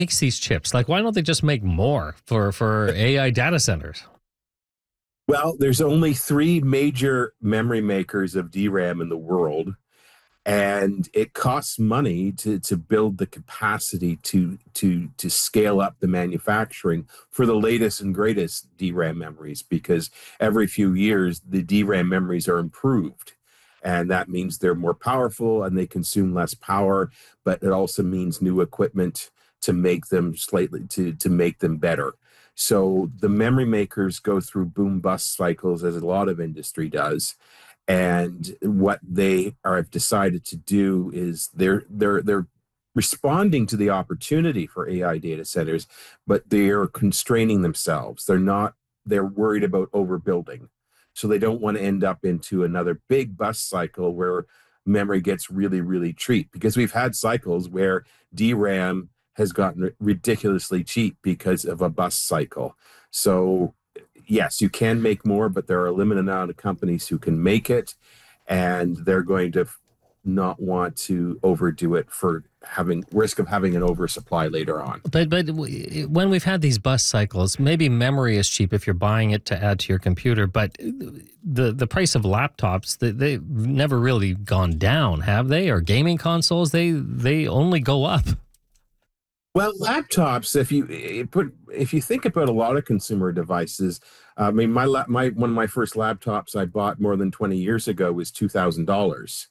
makes these chips? Like, why don't they just make more for AI data centers? Well, there's only three major memory makers of DRAM in the world, and it costs money to build the capacity to scale up the manufacturing for the latest and greatest DRAM memories, because every few years the DRAM memories are improved, and that means they're more powerful and they consume less power, but it also means new equipment to make them slightly to make them better. So the memory makers go through boom bust cycles, as a lot of industry does, and what they have decided to do is they're responding to the opportunity for AI data centers, but they are constraining themselves. They're worried about overbuilding. So they don't want to end up into another big bust cycle where memory gets really, really cheap, because we've had cycles where DRAM has gotten ridiculously cheap because of a bust cycle. So yes, you can make more, but there are a limited amount of companies who can make it, and they're going to not want to overdo it for having risk of having an oversupply later on. But when we've had these bust cycles, maybe memory is cheap if you're buying it to add to your computer, but the price of laptops, they've never really gone down, have they? Or gaming consoles, they only go up. Well, laptops, if you think about a lot of consumer devices, I mean, my one of my first laptops I bought more than 20 years ago was $2,000.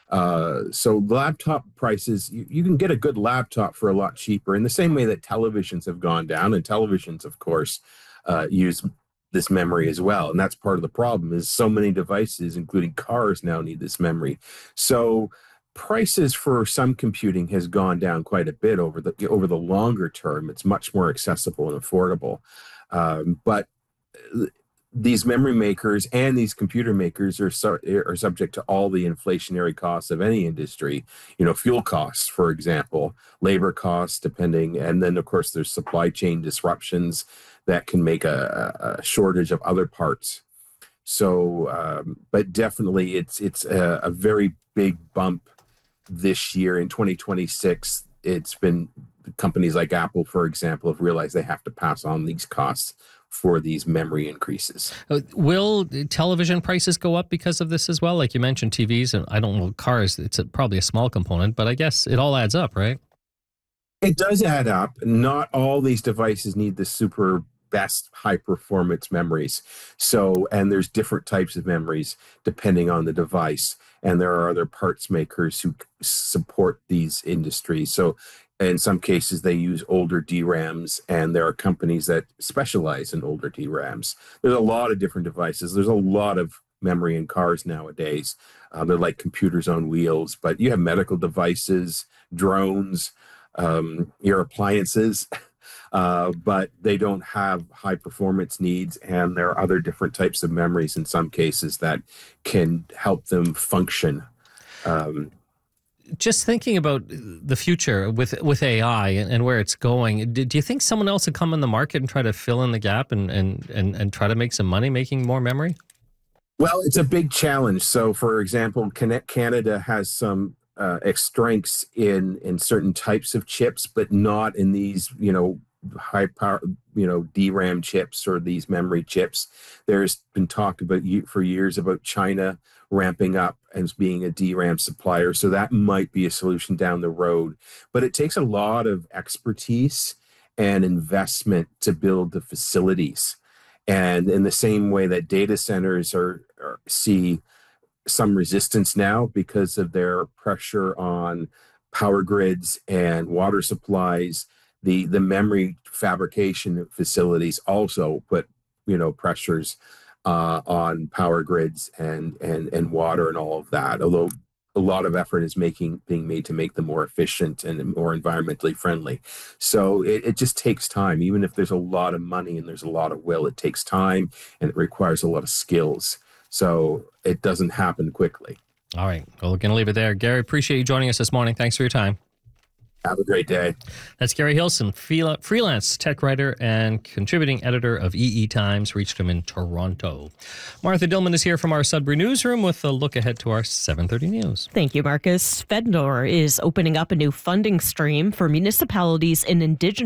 So laptop prices, you can get a good laptop for a lot cheaper, in the same way that televisions have gone down, and televisions, of course, use this memory as well. And that's part of the problem, is so many devices, including cars, now need this memory. So prices for some computing has gone down quite a bit over the longer term. It's much more accessible and affordable. But these memory makers and these computer makers are subject to all the inflationary costs of any industry. Fuel costs, for example, labor costs, depending, and then of course there's supply chain disruptions that can make a shortage of other parts. So, but definitely, it's a very big bump this year in 2026. It's been companies like Apple, for example, have realized they have to pass on these costs for these memory increases. Will television prices go up because of this as well? Like you mentioned, TVs, and I don't know, cars, it's probably a small component, but I guess it all adds up, right? It does add up. Not all these devices need the super best high performance memories. So, and there's different types of memories depending on the device. And there are other parts makers who support these industries. So, in some cases, they use older DRAMs, and there are companies that specialize in older DRAMs. There's a lot of different devices. There's a lot of memory in cars nowadays. They're like computers on wheels, but you have medical devices, drones, your appliances, but they don't have high performance needs. And there are other different types of memories in some cases that can help them function. Um, Just thinking about the future with AI and where it's going, do you think someone else would come in the market and try to fill in the gap and try to make some money making more memory? well, it's a big challenge. So, for example, Canada has some strengths in certain types of chips, but not in these, high power, DRAM chips or these memory chips. There's been talk for years about China ramping up as being a DRAM supplier. So that might be a solution down the road. But it takes a lot of expertise and investment to build the facilities. And in the same way that data centers see some resistance now because of their pressure on power grids and water supplies, the memory fabrication facilities also put pressures on power grids and water and all of that. Although a lot of effort is being made to make them more efficient and more environmentally friendly. So it just takes time. Even if there's a lot of money and there's a lot of will, it takes time and it requires a lot of skills. So it doesn't happen quickly. All right. Well, we're going to leave it there. Gary, appreciate you joining us this morning. Thanks for your time. Have a great day. That's Gary Hilson, freelance tech writer and contributing editor of EE Times. Reached him in Toronto. Martha Dillman is here from our Sudbury newsroom with a look ahead to our 7:30 news. Thank you, Marcus. FedNor is opening up a new funding stream for municipalities in Indigenous